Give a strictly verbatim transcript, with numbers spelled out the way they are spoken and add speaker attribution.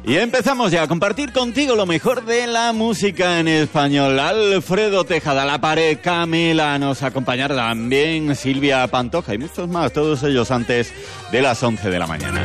Speaker 1: Y empezamos ya a compartir contigo lo mejor de la música en español. Alfredo Tejada, La Pared, Camila, nos acompañará también Silvia Pantoja y muchos más, todos ellos antes de las once de la mañana.